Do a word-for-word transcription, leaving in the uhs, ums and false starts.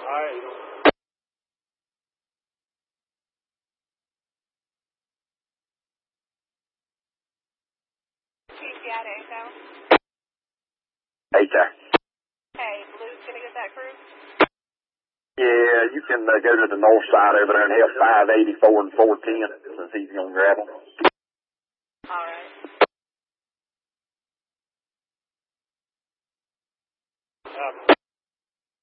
right. G T I to Echo. Hey, there. Hey, Blue's gonna get that crew? Yeah, you can uh, go to the north side over there and have five eighty-four and four ten since he's going to grab them.